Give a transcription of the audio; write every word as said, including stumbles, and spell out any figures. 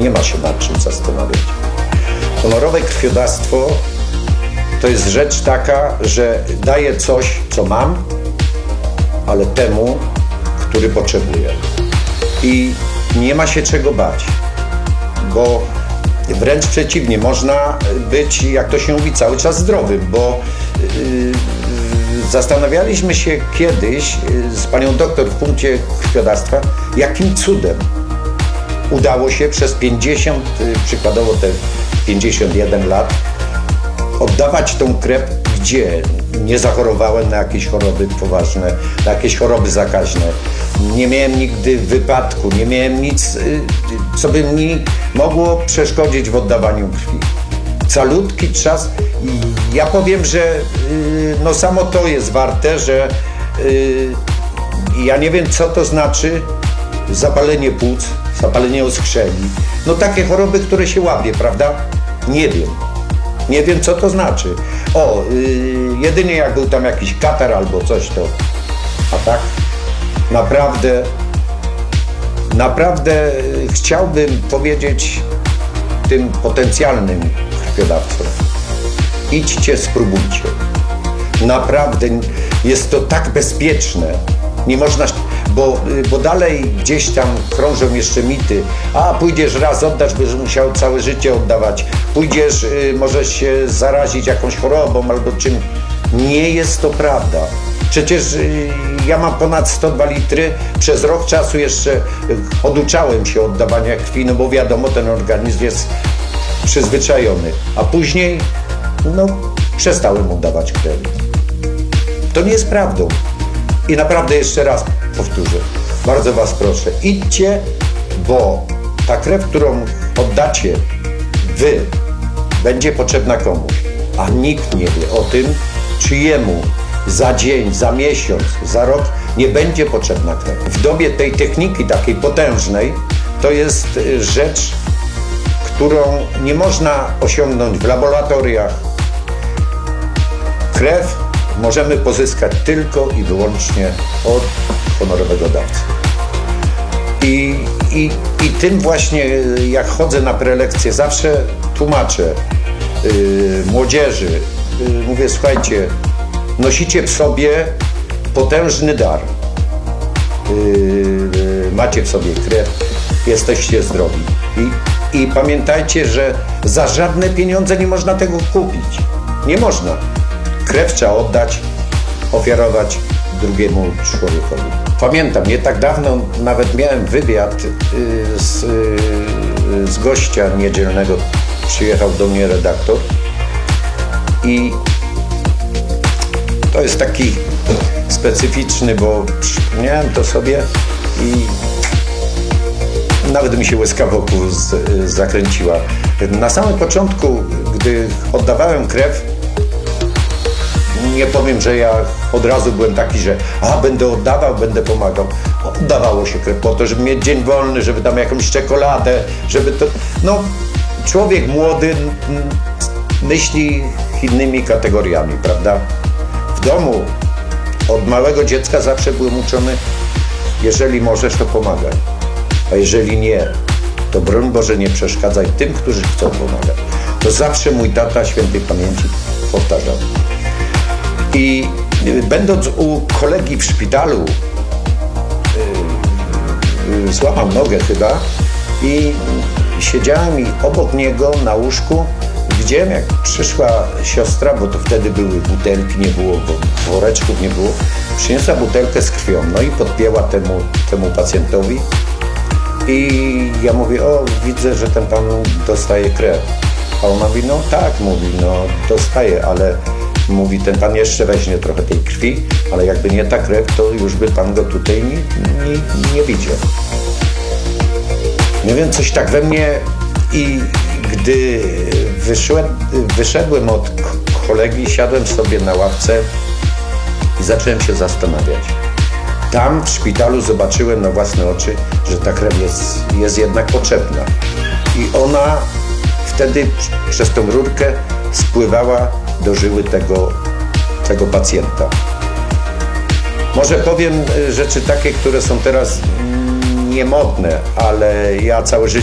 Nie ma się nad czym zastanawiać. Honorowe krwiodawstwo to jest rzecz taka, że daję coś, co mam, ale temu, który potrzebuje. I nie ma się czego bać, bo wręcz przeciwnie, można być, jak to się mówi, cały czas zdrowym, bo yy, zastanawialiśmy się kiedyś yy, z panią doktor w punkcie krwiodawstwa, jakim cudem udało się przez pięćdziesiąt, yy, przykładowo te pięćdziesiąt jeden lat, oddawać tą krew, gdzie nie zachorowałem na jakieś choroby poważne, na jakieś choroby zakaźne. Nie miałem nigdy wypadku, nie miałem nic, co by mi mogło przeszkodzić w oddawaniu krwi. Calutki czas. Ja powiem, że no samo to jest warte, że ja nie wiem, co to znaczy zapalenie płuc, zapalenie oskrzeli. No takie choroby, które się łapie, prawda? Nie wiem. Nie wiem, co to znaczy. O, yy, jedynie jak był tam jakiś katar albo coś, to... A tak? Naprawdę... Naprawdę chciałbym powiedzieć tym potencjalnym krwiodawcom. Idźcie, spróbujcie. Naprawdę jest to tak bezpieczne. Nie można... Bo, bo dalej gdzieś tam krążą jeszcze mity. A pójdziesz raz, oddasz, będziesz musiał całe życie oddawać. Pójdziesz, y, możesz się zarazić jakąś chorobą albo czym. Nie jest to prawda. Przecież y, ja mam ponad sto dwa litry. Przez rok czasu jeszcze y, oduczałem się oddawania krwi, no bo wiadomo, ten organizm jest przyzwyczajony. A później, no, przestałem oddawać krew. To nie jest prawdą. I naprawdę jeszcze raz powtórzę, bardzo was proszę, idźcie, bo ta krew, którą oddacie wy, będzie potrzebna komuś, a nikt nie wie o tym, czyjemu za dzień, za miesiąc, za rok nie będzie potrzebna krew. W dobie tej techniki takiej potężnej to jest rzecz, którą nie można osiągnąć w laboratoriach. Krew możemy pozyskać tylko i wyłącznie od honorowego dawcy. I, i, i tym właśnie, jak chodzę na prelekcje, zawsze tłumaczę yy, młodzieży, yy, mówię, słuchajcie, nosicie w sobie potężny dar. Yy, macie w sobie krew, jesteście zdrowi. I, I pamiętajcie, że za żadne pieniądze nie można tego kupić. Nie można. Krew trzeba oddać, ofiarować drugiemu człowiekowi. Pamiętam, nie tak dawno nawet miałem wywiad z, z gościa niedzielnego. Przyjechał do mnie redaktor i to jest taki specyficzny, bo przypomniałem to sobie i nawet mi się łezka wokół z, zakręciła. Na samym początku, gdy oddawałem krew, nie powiem, że ja od razu byłem taki, że a, będę oddawał, będę pomagał. Oddawało się krew po to, żeby mieć dzień wolny, żeby tam jakąś czekoladę, żeby to... No, człowiek młody myśli innymi kategoriami, prawda? W domu od małego dziecka zawsze byłem uczony, jeżeli możesz, to pomagaj. A jeżeli nie, to broń Boże nie przeszkadzaj tym, którzy chcą pomagać. To zawsze mój tata świętej pamięci powtarzał. I będąc u kolegi w szpitalu, yy, yy, złamał nogę chyba i siedziałem i obok niego na łóżku, widziałem, jak przyszła siostra, bo to wtedy były butelki, nie było, woreczków nie było, przyniosła butelkę z krwią, no i podpięła temu, temu pacjentowi i ja mówię, o, widzę, że ten pan dostaje krew. A ona mówi, no tak, mówi, no dostaje, ale mówi, ten pan jeszcze weźmie trochę tej krwi, ale jakby nie ta krew, to już by pan go tutaj nie, nie, nie widział. Nie wiem, coś tak we mnie i gdy wyszedłem, wyszedłem od kolegi, siadłem sobie na ławce i zacząłem się zastanawiać. Tam w szpitalu zobaczyłem na własne oczy, że ta krew jest, jest jednak potrzebna. I ona wtedy przez tą rurkę spływała do żyły tego, tego pacjenta. Może powiem rzeczy takie, które są teraz niemodne, ale ja całe życie